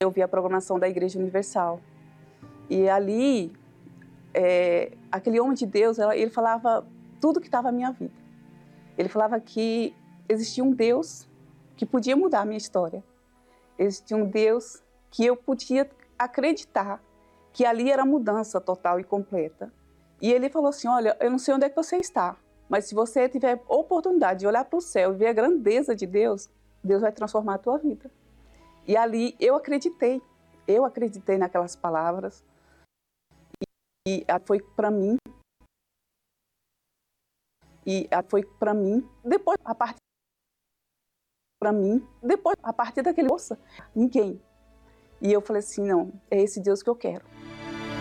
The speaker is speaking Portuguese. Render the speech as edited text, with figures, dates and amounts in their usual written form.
Eu vi a programação da Igreja Universal. E ali, aquele homem de Deus, ele falava tudo que estava na minha vida. Ele falava que existia um Deus que podia mudar a minha história. Existia um Deus que eu podia acreditar que ali era mudança total e completa. E ele falou assim, olha, eu não sei onde é que você está, mas se você tiver oportunidade de olhar para o céu e ver a grandeza de Deus, Deus vai transformar a tua vida. E ali eu acreditei naquelas palavras. E foi para mim. Depois, a partir daquele moça, ninguém. E eu falei assim, não, é esse Deus que eu quero.